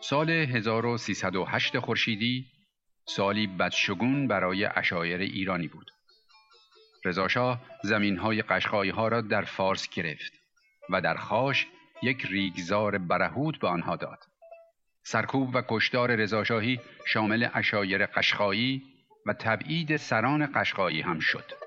سال 1308 خورشیدی سالی بدشگون برای عشایر ایرانی بود. رضاشاه زمین‌های قشقایی‌ها را در فارس گرفت و در خاش یک ریگزار برهوت به آنها داد. سرکوب و کشتار رضاشاهی شامل عشایر قشقایی و تبعید سران قشقایی هم شد.